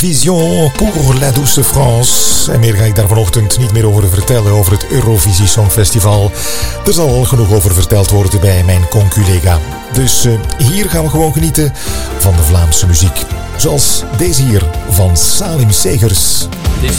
Vision pour la douce France. En meer ga ik daar vanochtend niet meer over vertellen, over het Eurovisie Songfestival. Er zal al genoeg over verteld worden bij mijn conculega. Dus hier gaan we gewoon genieten van de Vlaamse muziek. Zoals deze hier van Salim Segers. This